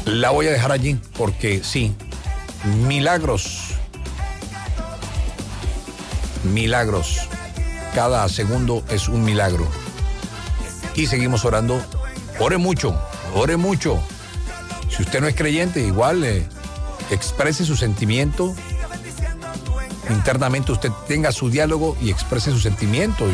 La voy a dejar allí porque sí, milagros. Cada segundo es un milagro. Y seguimos orando. Ore mucho. Si usted no es creyente, igual exprese su sentimiento. Internamente usted tenga su diálogo y exprese su sentimiento.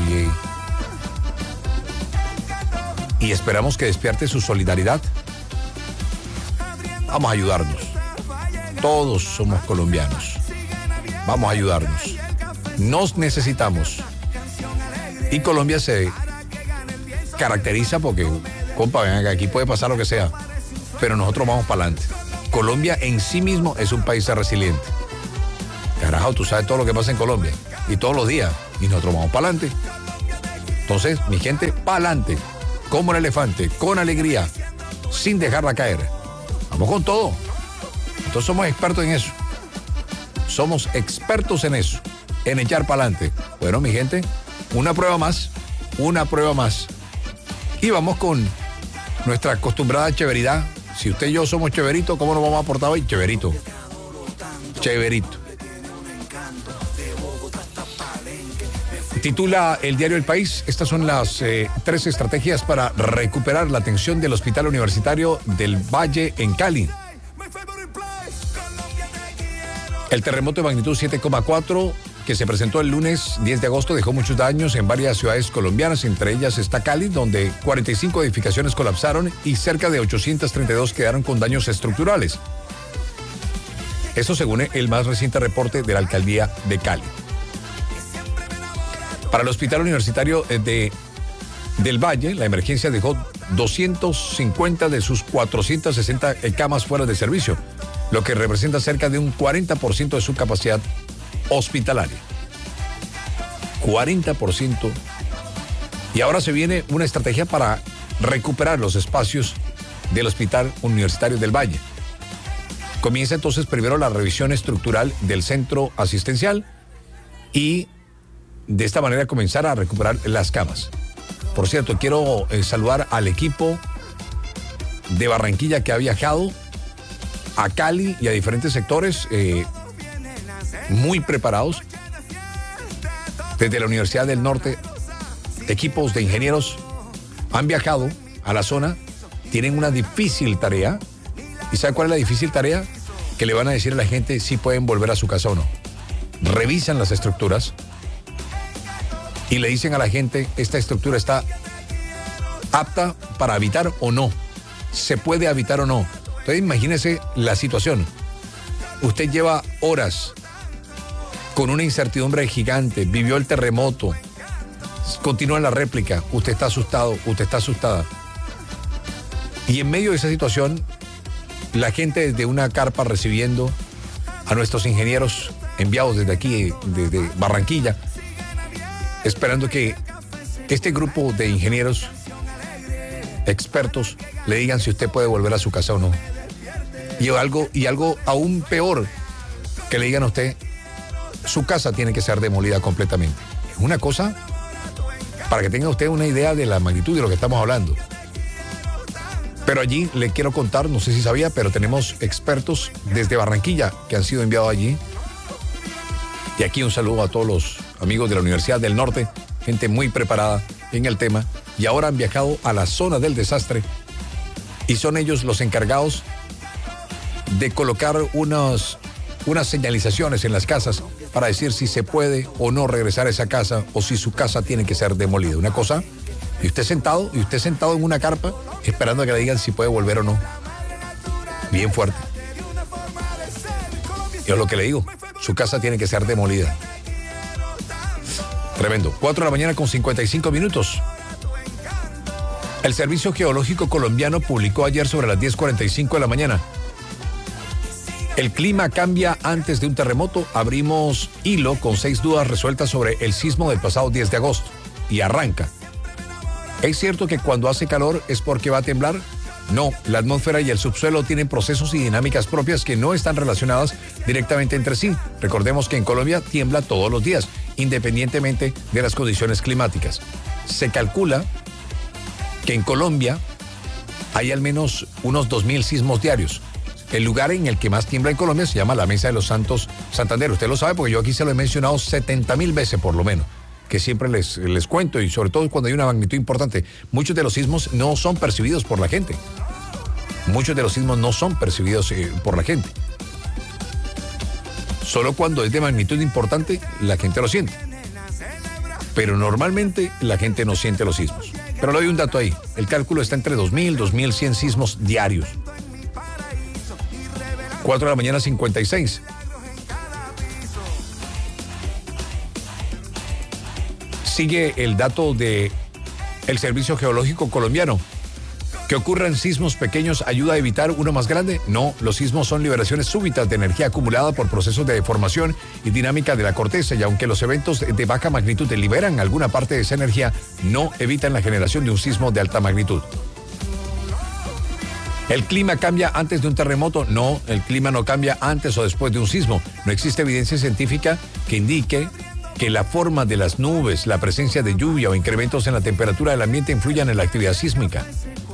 Y esperamos que despierte su solidaridad. Vamos a ayudarnos. Todos somos colombianos. Vamos a ayudarnos. Nos necesitamos. Y Colombia se caracteriza porque, compa, vean que aquí puede pasar lo que sea, pero nosotros vamos para adelante. Colombia en sí mismo es un país resiliente. Carajo, tú sabes todo lo que pasa en Colombia y todos los días, y nosotros vamos para adelante. Entonces, mi gente, para adelante, como el elefante, con alegría, sin dejarla caer. Vamos con todo. Entonces somos expertos en eso. Somos expertos en eso, en echar para adelante. Bueno, mi gente, una prueba más. Y vamos con nuestra acostumbrada cheveridad. Si usted y yo somos cheveritos, ¿cómo nos vamos a aportar hoy? Cheverito. Titula el diario El País. Estas son las 3 estrategias para recuperar la atención del Hospital Universitario del Valle en Cali. El terremoto de magnitud 7,4 que se presentó el lunes 10 de agosto dejó muchos daños en varias ciudades colombianas, entre ellas está Cali, donde 45 edificaciones colapsaron y cerca de 832 quedaron con daños estructurales. Eso según el más reciente reporte de la alcaldía de Cali. Para el Hospital Universitario del Valle, la emergencia dejó 250 de sus 460 camas fuera de servicio, lo que representa cerca de un 40% de su capacidad hospitalaria. 40%. Y ahora se viene una estrategia para recuperar los espacios del Hospital Universitario del Valle. Comienza entonces primero la revisión estructural del centro asistencial y de esta manera comenzar a recuperar las camas. Por cierto, quiero saludar al equipo de Barranquilla que ha viajado a Cali y a diferentes sectores muy preparados. Desde la Universidad del Norte, equipos de ingenieros han viajado a la zona, tienen una difícil tarea. ¿Y sabe cuál es la difícil tarea? Que le van a decir a la gente si pueden volver a su casa o no. Revisan las estructuras y le dicen a la gente, esta estructura está apta para habitar o no. ¿Se puede habitar o no? Entonces imagínese la situación. Usted lleva horas con una incertidumbre gigante, vivió el terremoto, continúa la réplica, usted está asustado, usted está asustada. Y en medio de esa situación, la gente desde una carpa recibiendo a nuestros ingenieros enviados desde aquí, desde Barranquilla, esperando que este grupo de ingenieros expertos le digan si usted puede volver a su casa o no. Y algo aún peor, que le digan a usted, su casa tiene que ser demolida completamente. Es una cosa para que tenga usted una idea de la magnitud de lo que estamos hablando. Pero allí le quiero contar, no sé si sabía, pero tenemos expertos desde Barranquilla que han sido enviados allí. Y aquí un saludo a todos los amigos de la Universidad del Norte, gente muy preparada en el tema, y ahora han viajado a la zona del desastre y son ellos los encargados de colocar unas señalizaciones en las casas para decir si se puede o no regresar a esa casa o si su casa tiene que ser demolida. Una cosa, y usted sentado en una carpa esperando a que le digan si puede volver o no. Bien fuerte. Yo lo que le digo, su casa tiene que ser demolida. Tremendo. 4 de la mañana con 55 minutos. El Servicio Geológico Colombiano publicó ayer sobre las 10:45 de la mañana. El clima cambia antes de un terremoto. Abrimos hilo con 6 dudas resueltas sobre el sismo del pasado 10 de agosto. Y arranca. ¿Es cierto que cuando hace calor es porque va a temblar? No, la atmósfera y el subsuelo tienen procesos y dinámicas propias que no están relacionadas directamente entre sí. Recordemos que en Colombia tiembla todos los días, independientemente de las condiciones climáticas. Se calcula que en Colombia hay al menos unos 2.000 sismos diarios. El lugar en el que más tiembla en Colombia se llama la Mesa de los Santos Santander. Usted lo sabe porque yo aquí se lo he mencionado 70.000 veces por lo menos, que siempre les cuento, y sobre todo cuando hay una magnitud importante. Muchos de los sismos no son percibidos por la gente. Muchos de los sismos no son percibidos por la gente. Solo cuando es de magnitud importante, la gente lo siente. Pero normalmente la gente no siente los sismos. Pero le doy un dato ahí. El cálculo está entre 2.000 y 2.100 sismos diarios. 4 de la mañana, 56. Sigue el dato de el Servicio Geológico Colombiano. ¿Que ocurran sismos pequeños ayuda a evitar uno más grande? No, los sismos son liberaciones súbitas de energía acumulada por procesos de deformación y dinámica de la corteza, y aunque los eventos de baja magnitud liberan alguna parte de esa energía, no evitan la generación de un sismo de alta magnitud. ¿El clima cambia antes de un terremoto? No, el clima no cambia antes o después de un sismo. No existe evidencia científica que indique que la forma de las nubes, la presencia de lluvia o incrementos en la temperatura del ambiente influyan en la actividad sísmica.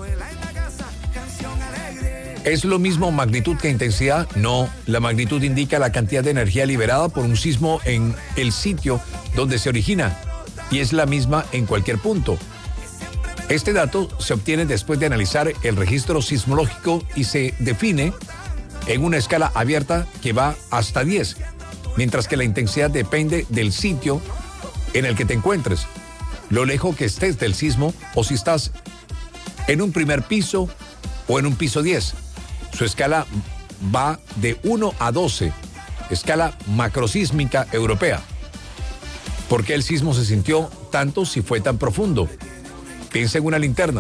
¿Es lo mismo magnitud que intensidad? No, la magnitud indica la cantidad de energía liberada por un sismo en el sitio donde se origina, y es la misma en cualquier punto. Este dato se obtiene después de analizar el registro sismológico y se define en una escala abierta que va hasta 10, mientras que la intensidad depende del sitio en el que te encuentres, lo lejos que estés del sismo o si estás en un primer piso o en un piso 10. Su escala va de 1 a 12, escala macrosísmica europea. ¿Por qué el sismo se sintió tanto si fue tan profundo? Piensa en una linterna.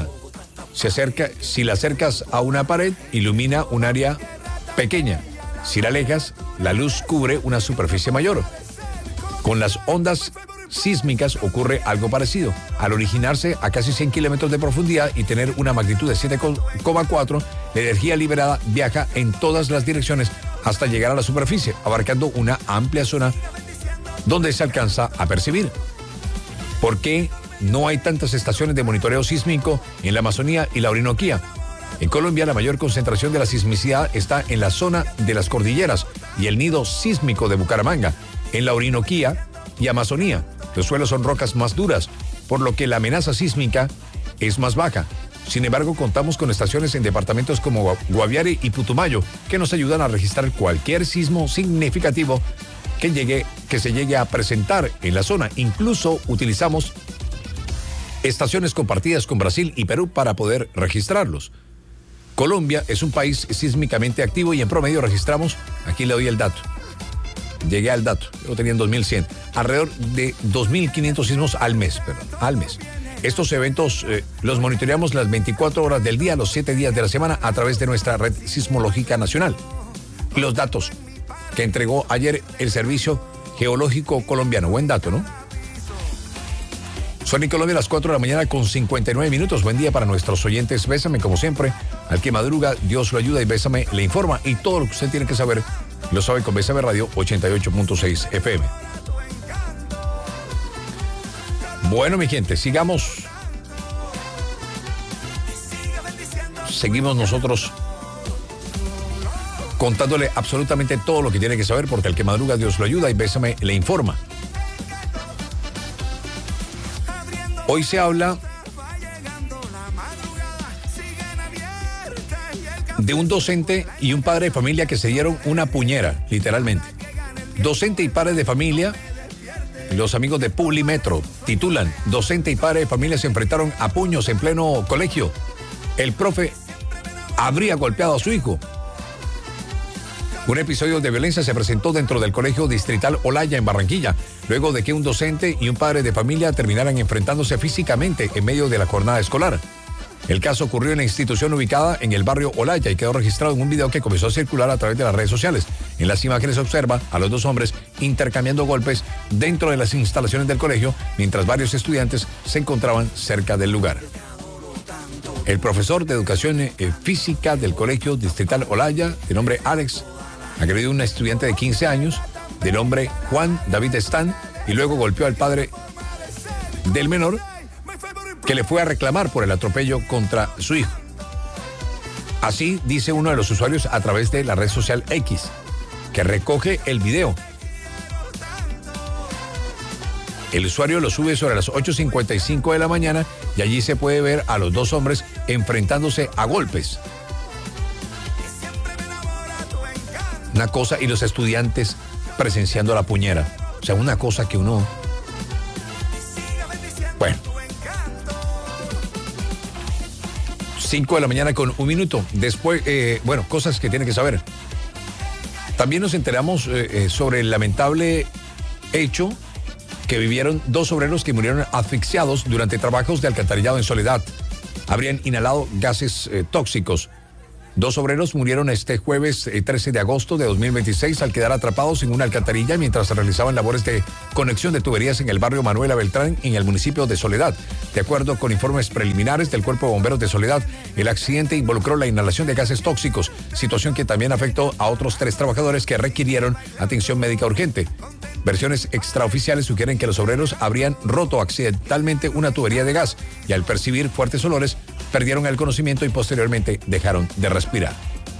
Si la acercas a una pared, ilumina un área pequeña. Si la alejas, la luz cubre una superficie mayor. Con las ondas sísmicas ocurre algo parecido. Al originarse a casi 100 kilómetros de profundidad y tener una magnitud de 7,4, la energía liberada viaja en todas las direcciones hasta llegar a la superficie, abarcando una amplia zona donde se alcanza a percibir. ¿Por qué no hay tantas estaciones de monitoreo sísmico en la Amazonía y la Orinoquía? En Colombia, la mayor concentración de la sismicidad está en la zona de las cordilleras y el nido sísmico de Bucaramanga. En la Orinoquía y Amazonía, los suelos son rocas más duras, por lo que la amenaza sísmica es más baja. Sin embargo, contamos con estaciones en departamentos como Guaviare y Putumayo que nos ayudan a registrar cualquier sismo significativo que se llegue a presentar en la zona. Incluso utilizamos estaciones compartidas con Brasil y Perú para poder registrarlos. Colombia es un país sísmicamente activo y en promedio registramos, aquí le doy el dato, llegué al dato, yo lo tenía en 2100, alrededor de 2.500 sismos al mes. Estos eventos los monitoreamos las 24 horas del día, los 7 días de la semana a través de nuestra red sismológica nacional. Los datos que entregó ayer el Servicio Geológico Colombiano, buen dato, ¿no? Son en Colombia las 4 de la mañana con 59 minutos. Buen día para nuestros oyentes. Bésame, como siempre. Al que madruga, Dios lo ayuda y Bésame le informa. Y todo lo que usted tiene que saber, lo sabe con Bésame Radio 88.6 FM. Bueno, mi gente, sigamos. Seguimos nosotros contándole absolutamente todo lo que tiene que saber, porque al que madruga, Dios lo ayuda y Bésame le informa. Hoy se habla de un docente y un padre de familia que se dieron una puñera, literalmente. Docente y padre de familia, los amigos de Publimetro titulan: docente y padre de familia se enfrentaron a puños en pleno colegio. El profe habría golpeado a su hijo. Un episodio de violencia se presentó dentro del Colegio Distrital Olaya en Barranquilla, luego de que un docente y un padre de familia terminaran enfrentándose físicamente en medio de la jornada escolar. El caso ocurrió en la institución ubicada en el barrio Olaya y quedó registrado en un video que comenzó a circular a través de las redes sociales. En las imágenes se observa a los dos hombres intercambiando golpes dentro de las instalaciones del colegio, mientras varios estudiantes se encontraban cerca del lugar. El profesor de educación física del Colegio Distrital Olaya, de nombre Alex, agredió a una estudiante de 15 años, de nombre Juan David Stan, y luego golpeó al padre del menor, que le fue a reclamar por el atropello contra su hijo. Así dice uno de los usuarios a través de la red social X, que recoge el video. El usuario lo sube sobre las 8:55 de la mañana y allí se puede ver a los dos hombres enfrentándose a golpes. Una cosa, y los estudiantes presenciando la puñera. O sea, una cosa que uno... Bueno. 5 de la mañana con 1 minuto. Después, cosas que tienen que saber. También nos enteramos sobre el lamentable hecho que vivieron dos obreros que murieron asfixiados durante trabajos de alcantarillado en Soledad. Habrían inhalado gases tóxicos. Dos obreros murieron este jueves 13 de agosto de 2026 al quedar atrapados en una alcantarilla mientras se realizaban labores de conexión de tuberías en el barrio Manuela Beltrán, en el municipio de Soledad. De acuerdo con informes preliminares del Cuerpo de Bomberos de Soledad, el accidente involucró la inhalación de gases tóxicos, situación que también afectó a otros 3 trabajadores que requirieron atención médica urgente. Versiones extraoficiales sugieren que los obreros habrían roto accidentalmente una tubería de gas y al percibir fuertes olores perdieron el conocimiento y posteriormente dejaron de respirar.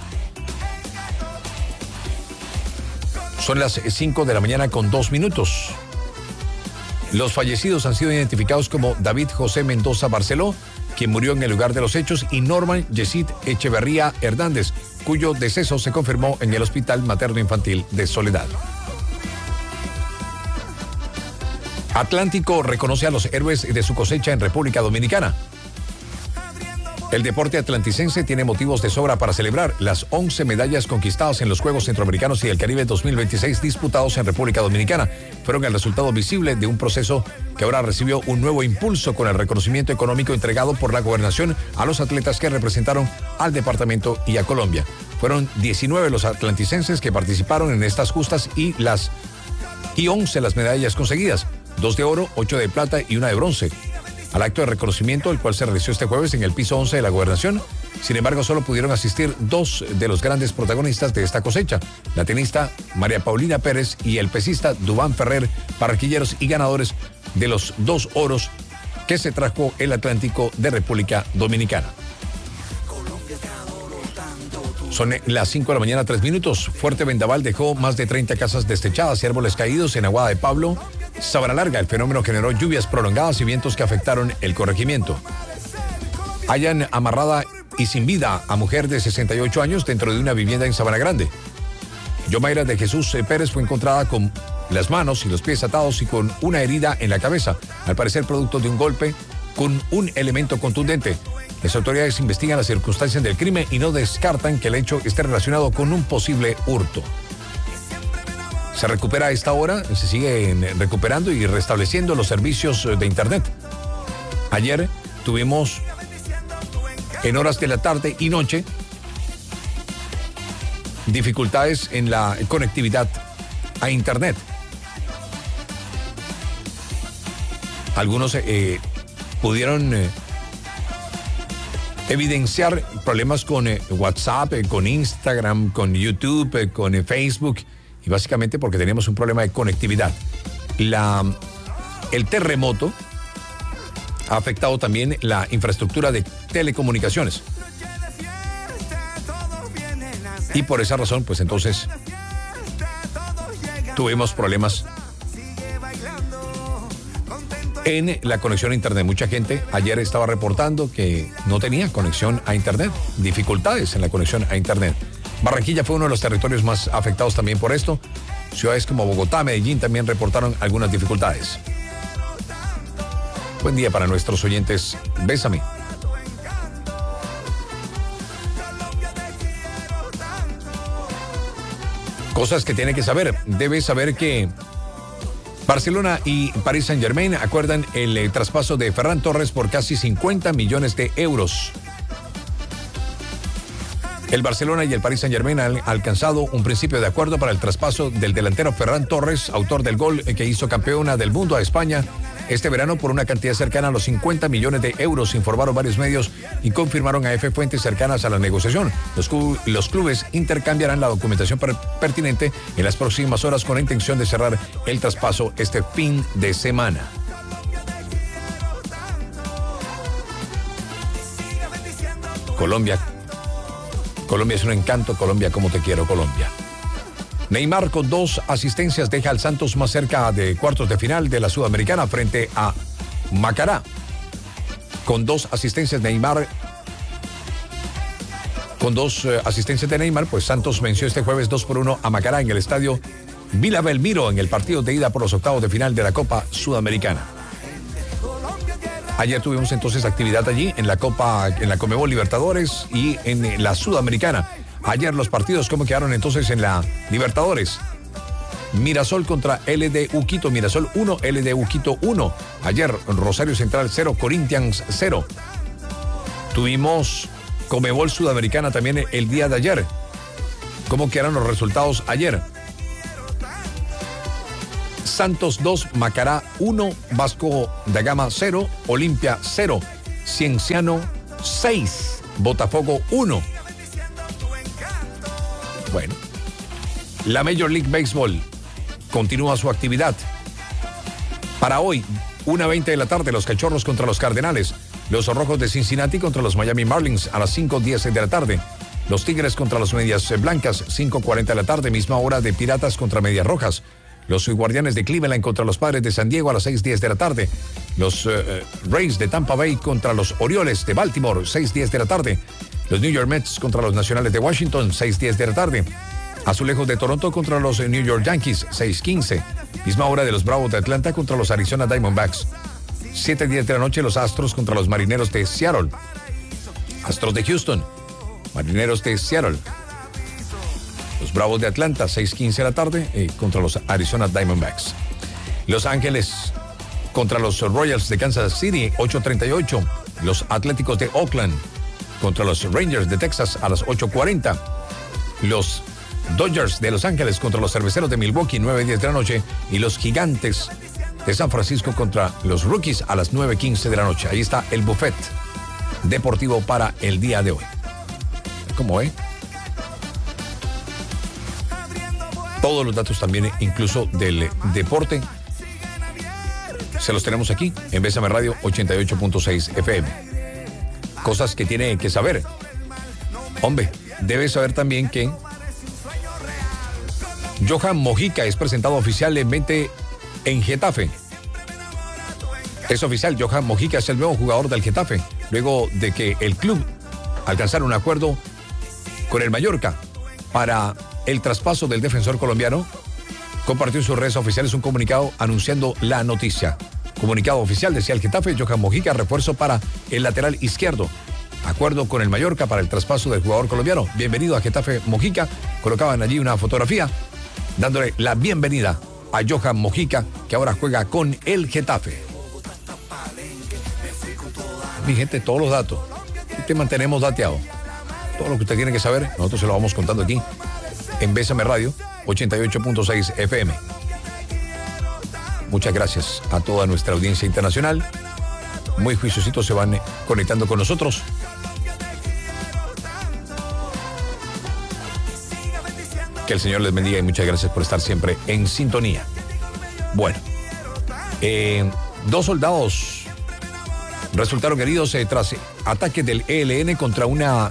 Son las 5 de la mañana con 2 minutos. Los fallecidos han sido identificados como David José Mendoza Barceló, quien murió en el lugar de los hechos, y Norman Yesid Echeverría Hernández, cuyo deceso se confirmó en el Hospital Materno Infantil de Soledad. Atlántico reconoce a los héroes de su cosecha en República Dominicana. El deporte atlanticense tiene motivos de sobra para celebrar las 11 medallas conquistadas en los Juegos Centroamericanos y del Caribe 2026 disputados en República Dominicana. Fueron el resultado visible de un proceso que ahora recibió un nuevo impulso con el reconocimiento económico entregado por la gobernación a los atletas que representaron al departamento y a Colombia. Fueron 19 los atlanticenses que participaron en estas justas y 11 las medallas conseguidas, 2 de oro, 8 de plata y 1 de bronce. Al acto de reconocimiento, el cual se realizó este jueves en el piso 11 de la gobernación, sin embargo, solo pudieron asistir 2 de los grandes protagonistas de esta cosecha, la tenista María Paulina Pérez y el pesista Dubán Ferrer, barranquilleros y ganadores de los 2 oros que se trajo el Atlántico de República Dominicana. Son las 5 de la mañana, 3 minutos. Fuerte vendaval dejó más de 30 casas destechadas y árboles caídos en Aguada de Pablo, Sabana Larga. El fenómeno generó lluvias prolongadas y vientos que afectaron el corregimiento. Hallan amarrada y sin vida a mujer de 68 años dentro de una vivienda en Sabana Grande. Yomaira de Jesús Pérez fue encontrada con las manos y los pies atados y con una herida en la cabeza, al parecer producto de un golpe con un elemento contundente. Las autoridades investigan las circunstancias del crimen y no descartan que el hecho esté relacionado con un posible hurto. Se recupera a esta hora, se siguen recuperando y restableciendo los servicios de Internet. Ayer tuvimos en horas de la tarde y noche dificultades en la conectividad a Internet. Algunos pudieron evidenciar problemas con WhatsApp, con Instagram, con YouTube, con Facebook, y básicamente porque teníamos un problema de conectividad. El terremoto ha afectado también la infraestructura de telecomunicaciones. Y por esa razón, pues entonces tuvimos problemas en la conexión a Internet. Mucha gente ayer estaba reportando que no tenía conexión a Internet, dificultades en la conexión a Internet. Barranquilla fue uno de los territorios más afectados también por esto. Ciudades como Bogotá, Medellín también reportaron algunas dificultades. Buen día para nuestros oyentes. Bésame. Cosas que tiene que saber. Debe saber que Barcelona y Paris Saint-Germain acuerdan el traspaso de Ferran Torres por casi 50 millones de euros. El Barcelona y el Paris Saint-Germain han alcanzado un principio de acuerdo para el traspaso del delantero Ferran Torres, autor del gol que hizo campeona del mundo a España este verano por una cantidad cercana a los 50 millones de euros, informaron varios medios y confirmaron a F fuentes cercanas a la negociación. Los clubes intercambiarán la documentación pertinente en las próximas horas con la intención de cerrar el traspaso este fin de semana. Colombia Colombia es un encanto. Colombia, como te quiero, Colombia. Neymar con 2 asistencias deja al Santos más cerca de cuartos de final de la Sudamericana frente a Macará. Con 2 asistencias Neymar. Con 2 asistencias de Neymar, pues Santos venció este jueves 2-1 a Macará en el estadio Vila Belmiro en el partido de ida por los octavos de final de la Copa Sudamericana. Ayer tuvimos entonces actividad allí en la Conmebol Libertadores y en la Sudamericana. Ayer los partidos, ¿cómo quedaron entonces en la Libertadores? Mirasol contra LDU Quito, Mirasol 1, LDU Quito 1. Ayer Rosario Central 0, Corinthians 0. Tuvimos Conmebol Sudamericana también el día de ayer. ¿Cómo quedaron los resultados ayer? Santos 2, Macará 1, Vasco da Gama 0, Olimpia 0, Cienciano 6, Botafogo 1. Bueno, la Major League Baseball continúa su actividad. Para hoy, 1:20 de la tarde, los Cachorros contra los Cardenales, los Rojos de Cincinnati contra los Miami Marlins a las 5:10 de la tarde, los Tigres contra los Medias Blancas, 5:40 de la tarde, misma hora de Piratas contra Medias Rojas. Los Guardianes de Cleveland contra los Padres de San Diego a las 6:10 de la tarde. Los Rays de Tampa Bay contra los Orioles de Baltimore, 6:10 de la tarde. Los New York Mets contra los Nacionales de Washington, 6:10 de la tarde. Azulejos de Toronto contra los New York Yankees, 6:15. Misma hora de los Bravos de Atlanta contra los Arizona Diamondbacks. 7:10 de la noche, los Astros contra los Marineros de Seattle. Astros de Houston, Marineros de Seattle. Los Bravos de Atlanta, 6:15 de la tarde, contra los Arizona Diamondbacks. Los Ángeles contra los Royals de Kansas City, 8:38. Los Atléticos de Oakland contra los Rangers de Texas a las 8:40. Los Dodgers de Los Ángeles contra los Cerveceros de Milwaukee, 9:10 de la noche. Y los Gigantes de San Francisco contra los Rockies a las 9:15 de la noche. Ahí está el buffet deportivo para el día de hoy. ¿Cómo ve? Todos los datos también, incluso del deporte, se los tenemos aquí en Bésame Radio 88.6 FM. Cosas que tiene que saber. Hombre, debe saber también que Johan Mojica es presentado oficialmente en Getafe. Es oficial, Johan Mojica es el nuevo jugador del Getafe, luego de que el club alcanzara un acuerdo con el Mallorca para el traspaso del defensor colombiano. Compartió en sus redes oficiales un comunicado anunciando la noticia. Comunicado oficial, decía el Getafe, Johan Mojica, refuerzo para el lateral izquierdo. Acuerdo con el Mallorca para el traspaso del jugador colombiano. Bienvenido a Getafe, Mojica. Colocaban allí una fotografía dándole la bienvenida a Johan Mojica, que ahora juega con el Getafe. Mi gente, todos los datos. Y te mantenemos dateado. Todo lo que usted tiene que saber, nosotros se lo vamos contando aquí en Bésame Radio 88.6 FM. Muchas gracias a toda nuestra audiencia internacional. Muy juiciositos se van conectando con nosotros. Que el Señor les bendiga y muchas gracias por estar siempre en sintonía. Bueno, 2 soldados resultaron heridos tras ataque del ELN contra una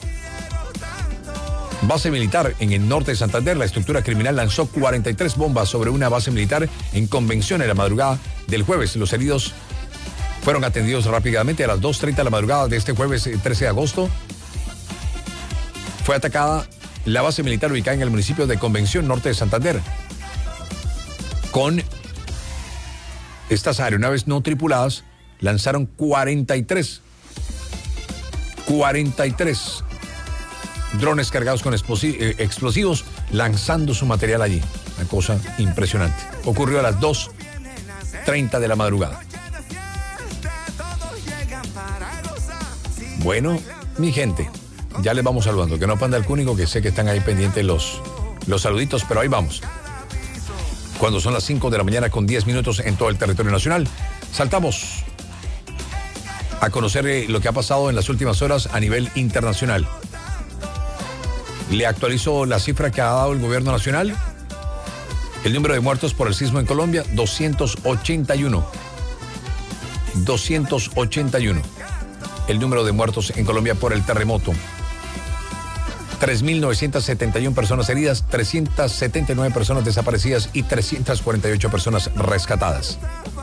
base militar en el norte de Santander. La estructura criminal lanzó 43 bombas sobre una base militar en Convención en la madrugada del jueves. Los heridos fueron atendidos rápidamente a las 2:30 de la madrugada de este jueves 13 de agosto. Fue atacada la base militar ubicada en el municipio de Convención, norte de Santander. Con estas aeronaves no tripuladas lanzaron 43 drones cargados con explosivos, lanzando su material allí. Una cosa impresionante. Ocurrió a las 2:30 de la madrugada. Bueno, mi gente, ya les vamos saludando. Que no panda el cúnico, que sé que están ahí pendientes los saluditos, pero ahí vamos. Cuando son las 5 de la mañana con 10 minutos en todo el territorio nacional, saltamos a conocer lo que ha pasado en las últimas horas a nivel internacional. Le actualizo la cifra que ha dado el gobierno nacional. El número de muertos por el sismo en Colombia, 281. 281. El número de muertos en Colombia por el terremoto. 3.971 personas heridas, 379 personas desaparecidas y 348 personas rescatadas.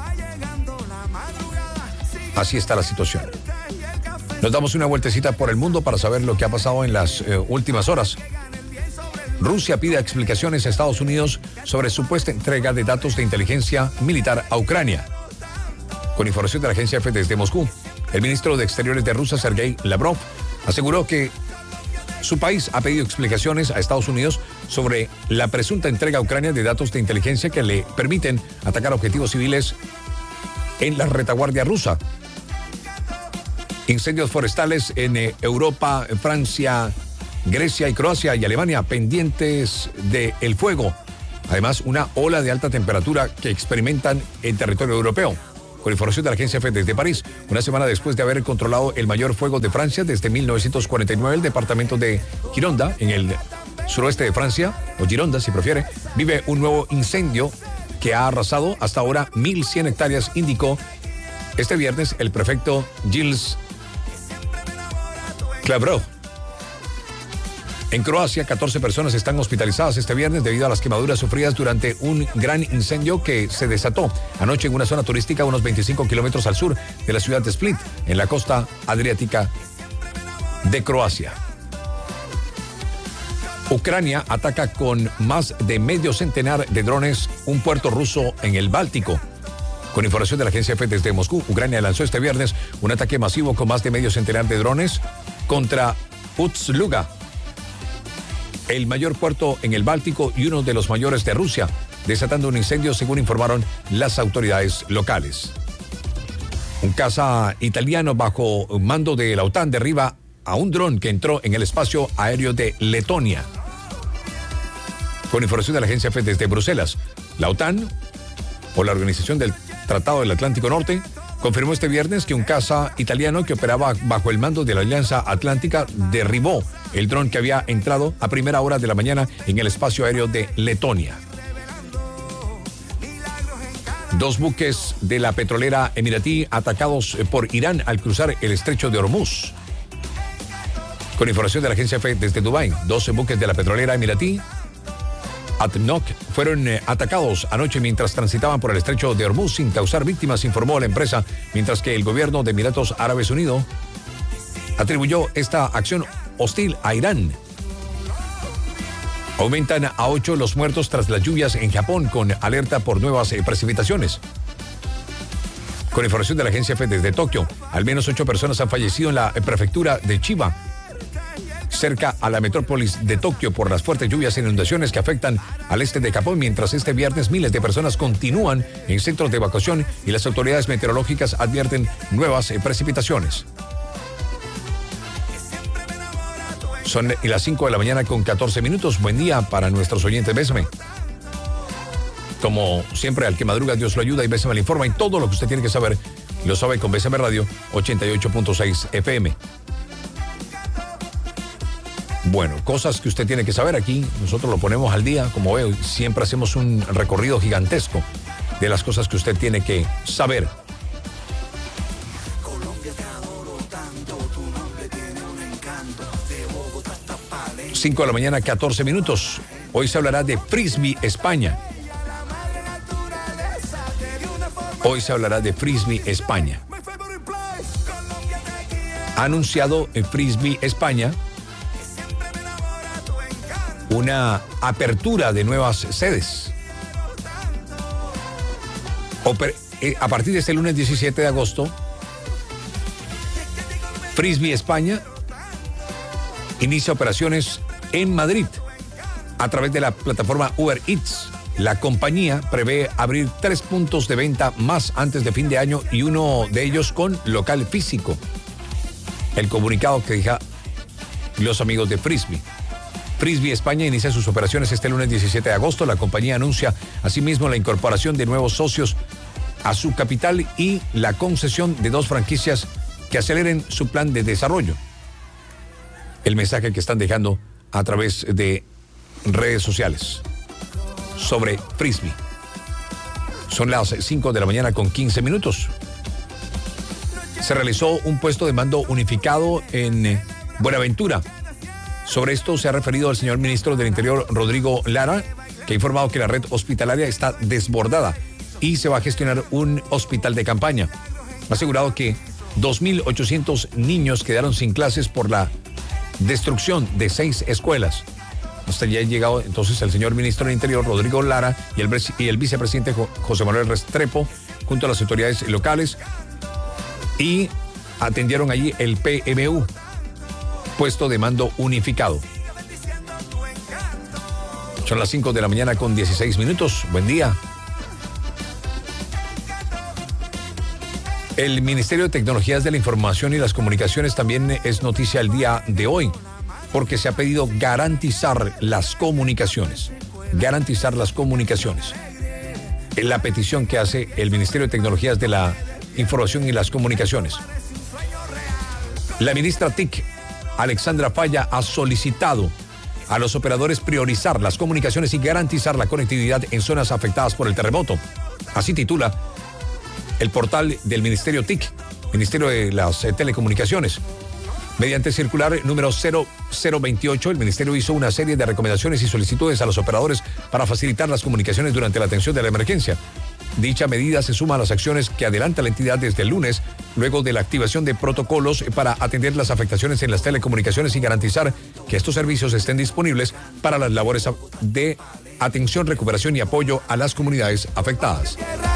Así está la situación. Nos damos una vueltecita por el mundo para saber lo que ha pasado en las últimas horas. Rusia pide explicaciones a Estados Unidos sobre supuesta entrega de datos de inteligencia militar a Ucrania. Con información de la agencia EFE desde Moscú, el ministro de Exteriores de Rusia, Sergei Lavrov, aseguró que su país ha pedido explicaciones a Estados Unidos sobre la presunta entrega a Ucrania de datos de inteligencia que le permiten atacar objetivos civiles en la retaguardia rusa. Incendios forestales en Europa, Francia, Grecia y Croacia y Alemania pendientes del fuego. Además, una ola de alta temperatura que experimentan en territorio europeo. Con información de la agencia EFE desde París, una semana después de haber controlado el mayor fuego de Francia desde 1949, el departamento de Gironda, en el suroeste de Francia, o Gironda si prefiere, vive un nuevo incendio que ha arrasado hasta ahora 1.100 hectáreas, indicó este viernes el prefecto Gilles Klavro. En Croacia, 14 personas están hospitalizadas este viernes debido a las quemaduras sufridas durante un gran incendio que se desató anoche en una zona turística a unos 25 kilómetros al sur de la ciudad de Split, en la costa adriática de Croacia. Ucrania ataca con más de medio centenar de drones un puerto ruso en el Báltico. Con información de la agencia EFE desde Moscú, Ucrania lanzó este viernes un ataque masivo con más de medio centenar de drones contra Ust-Luga, el mayor puerto en el Báltico y uno de los mayores de Rusia, desatando un incendio según informaron las autoridades locales. Un caza italiano bajo mando de la OTAN derriba a un dron que entró en el espacio aéreo de Letonia. Con información de la agencia EFE desde Bruselas, la OTAN, o la Organización del Tratado del Atlántico Norte, confirmó este viernes que un caza italiano que operaba bajo el mando de la Alianza Atlántica derribó el dron que había entrado a primera hora de la mañana en el espacio aéreo de Letonia. 2 buques de la petrolera emiratí atacados por Irán al cruzar el estrecho de Hormuz. Con información de la agencia EFE desde Dubái, 12 buques de la petrolera emiratí ADNOC fueron atacados anoche mientras transitaban por el estrecho de Hormuz sin causar víctimas, informó la empresa, mientras que el gobierno de Emiratos Árabes Unidos atribuyó esta acción hostil a Irán. Aumentan a 8 los muertos tras las lluvias en Japón, con alerta por nuevas precipitaciones. Con información de la agencia EFE desde Tokio, al menos 8 personas han fallecido en la prefectura de Chiba, cerca a la metrópolis de Tokio, por las fuertes lluvias e inundaciones que afectan al este de Japón, mientras este viernes miles de personas continúan en centros de evacuación y las autoridades meteorológicas advierten nuevas precipitaciones. Son las 5 de la mañana con 14 minutos. Buen día para nuestros oyentes. Bésame. Como siempre, al que madruga, Dios lo ayuda, y Bésame le informa, y todo lo que usted tiene que saber lo sabe con Bésame Radio 88.6 FM. Bueno, cosas que usted tiene que saber aquí, nosotros lo ponemos al día, como veo, siempre hacemos un recorrido gigantesco de las cosas que usted tiene que saber. 5 de la mañana, 14 minutos. Hoy se hablará de Frisbee España. Hoy se hablará de Frisbee España. Ha anunciado Frisbee España una apertura de nuevas sedes. A partir de este lunes 17 de agosto, Frisbee España inicia operaciones en Madrid a través de la plataforma Uber Eats. La compañía prevé abrir 3 puntos de venta más antes de fin de año, y uno de ellos con local físico. El comunicado que deja los amigos de Frisbee. Frisbee España inicia sus operaciones este lunes 17 de agosto. La compañía anuncia asimismo la incorporación de nuevos socios a su capital y la concesión de 2 franquicias que aceleren su plan de desarrollo. El mensaje que están dejando a través de redes sociales sobre Frisbee. Son las 5 de la mañana con 15 minutos. Se realizó un puesto de mando unificado en Buenaventura, Sobre esto se ha referido el señor ministro del Interior, Rodrigo Lara, que ha informado que la red hospitalaria está desbordada y se va a gestionar un hospital de campaña. Ha asegurado que 2.800 niños quedaron sin clases por la destrucción de 6 escuelas. Hasta ya ha llegado entonces el señor ministro del Interior, Rodrigo Lara, y el vicepresidente José Manuel Restrepo, junto a las autoridades locales, y atendieron allí el PMU, puesto de mando unificado. Son las 5 de la mañana con 16 minutos. Buen día. El Ministerio de Tecnologías de la Información y las Comunicaciones también es noticia el día de hoy, porque se ha pedido garantizar las comunicaciones. Garantizar las comunicaciones. Es la petición que hace el Ministerio de Tecnologías de la Información y las Comunicaciones. La ministra TIC, Alexandra Falla, ha solicitado a los operadores priorizar las comunicaciones y garantizar la conectividad en zonas afectadas por el terremoto. Así titula el portal del Ministerio TIC, Ministerio de las Telecomunicaciones. Mediante circular número 0028, el Ministerio hizo una serie de recomendaciones y solicitudes a los operadores para facilitar las comunicaciones durante la atención de la emergencia. Dicha medida se suma a las acciones que adelanta la entidad desde el lunes, luego de la activación de protocolos para atender las afectaciones en las telecomunicaciones y garantizar que estos servicios estén disponibles para las labores de atención, recuperación y apoyo a las comunidades afectadas.